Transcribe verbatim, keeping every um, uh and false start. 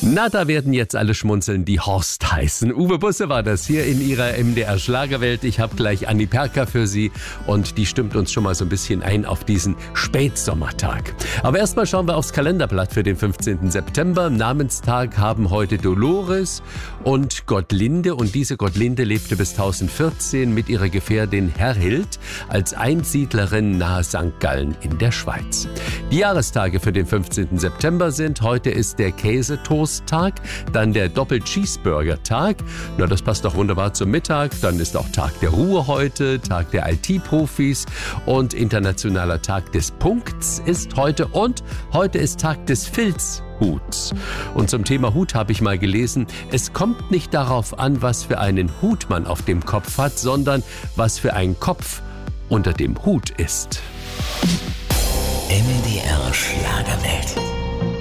Na, da werden jetzt alle schmunzeln, die Horst heißen. Uwe Busse war das hier in ihrer M D R Schlagerwelt. Ich habe gleich Anni Perka für Sie und die stimmt uns schon mal so ein bisschen ein auf diesen Spätsommertag. Aber erstmal schauen wir aufs Kalenderblatt für den fünfzehnten September. Namenstag haben heute Dolores und Gottlinde, und diese Gottlinde lebte bis tausendvierzehn mit ihrer Gefährtin Herhild als Einsiedlerin nahe Sankt Gallen in der Schweiz. Die Jahrestage für den fünfzehnten September sind: heute ist der Käsetoast-Tag, dann der Doppel-Cheeseburger-Tag. Na, das passt doch wunderbar zum Mittag. Dann ist auch Tag der Ruhe heute, Tag der I T-Profis, und internationaler Tag des Punkts ist heute, und heute ist Tag des Filzhuts. Und zum Thema Hut habe ich mal gelesen: es kommt nicht darauf an, was für einen Hut man auf dem Kopf hat, sondern was für ein Kopf unter dem Hut ist. M D R Schlagerwelt.